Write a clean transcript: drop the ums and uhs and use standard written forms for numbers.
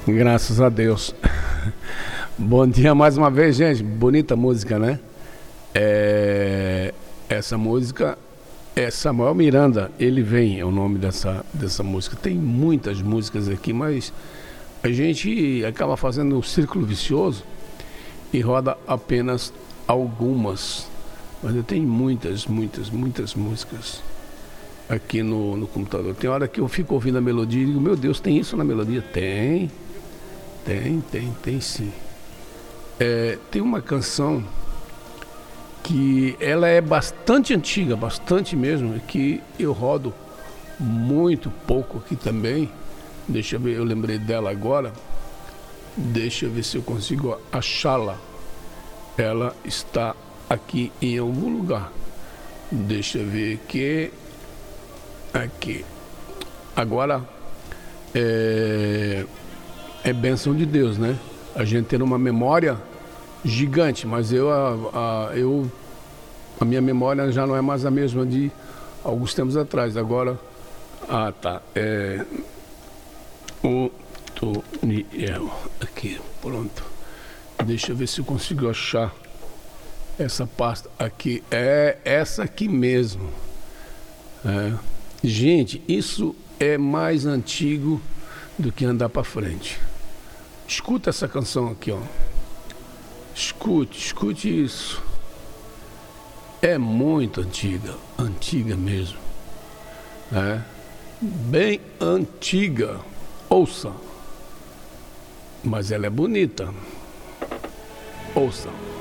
Graças a Deus. Bom dia mais uma vez, gente. Bonita música, né? Essa música é Samuel Miranda. Ele Vem, é o nome dessa música. Tem muitas músicas aqui, mas a gente acaba fazendo um círculo vicioso e roda apenas algumas. Mas eu tenho muitas músicas aqui no computador. Tem hora que eu fico ouvindo a melodia e digo, meu Deus, tem isso na melodia? Tem sim. Tem uma canção que ela é bastante antiga, bastante mesmo, que eu rodo muito pouco aqui também. Deixa eu ver, eu lembrei dela agora. Deixa eu ver se eu consigo achá-la. Ela está aqui em algum lugar. Deixa eu ver aqui. Agora é bênção de Deus, né? A gente ter uma memória gigante, mas a minha memória já não é mais a mesma de alguns tempos atrás. Agora, tá. O Toniel, aqui, pronto. Deixa eu ver se eu consigo achar essa pasta aqui. É essa aqui mesmo. Gente, isso é mais antigo do que andar para frente. Escuta essa canção aqui, ó. Escute isso. É muito antiga mesmo. Bem antiga. Ouça. Mas ela é bonita. Ouça.